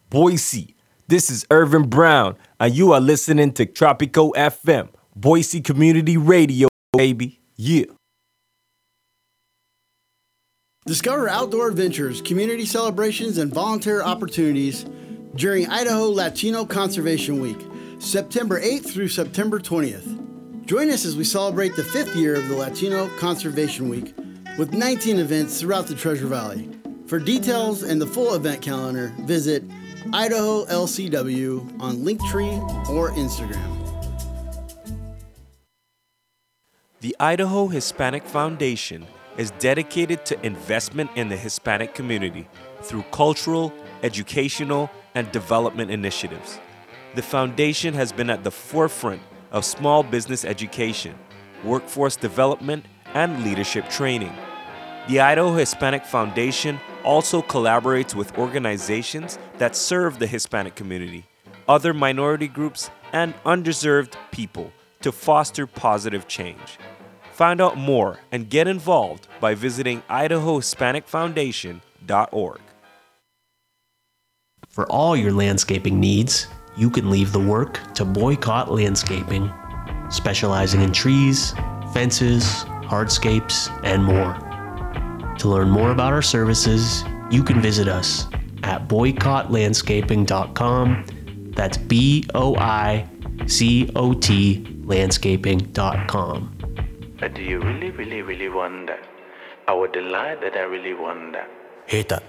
Boise. This is Irvin Brown, and you are listening to Tropico FM, Boise Community Radio, baby. Yeah. Discover outdoor adventures, community celebrations, and volunteer opportunities during Idaho Latino Conservation Week, September 8th through September 20th. Join us as we celebrate the 5th year of the Latino Conservation Week with 19 events throughout the Treasure Valley. For details and the full event calendar, visit Idaho LCW on Linktree or Instagram. The Idaho Hispanic Foundation is dedicated to investment in the Hispanic community through cultural, educational, and development initiatives. The foundation has been at the forefront of small business education, workforce development, and leadership training. The Idaho Hispanic Foundation also collaborates with organizations that serve the Hispanic community, other minority groups, and underserved people to foster positive change. Find out more and get involved by visiting idahohispanicfoundation.org. For all your landscaping needs, you can leave the work to Boycott Landscaping, specializing in trees, fences, hardscapes, and more. To learn more about our services, you can visit us at boycottlandscaping.com. That's BOICOT landscaping.com. Do you really, really, really want that? I would delight that I really want that. Hit that.